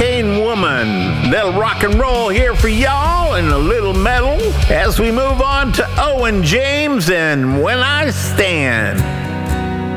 Hurricane Woman. Little rock and roll here for y'all and a little metal as we move on to Owen James and When I Stand.